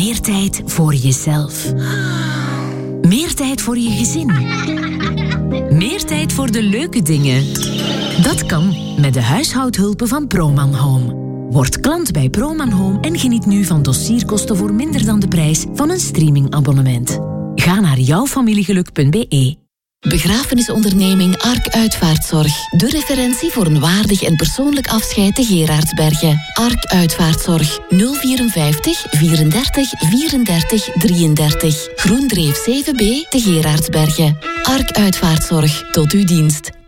Meer tijd voor jezelf. Meer tijd voor je gezin. Meer tijd voor de leuke dingen. Dat kan met de huishoudhulpen van Proman Home. Word klant bij Proman Home en geniet nu van dossierkosten voor minder dan de prijs van een streamingabonnement. Ga naar jouwfamiliegeluk.be. Begrafenisonderneming Ark Uitvaartzorg. De referentie voor een waardig en persoonlijk afscheid te Gerardsbergen. Ark Uitvaartzorg. 054 34 34 33. Groendreef 7B te Gerardsbergen. Ark Uitvaartzorg. Tot uw dienst.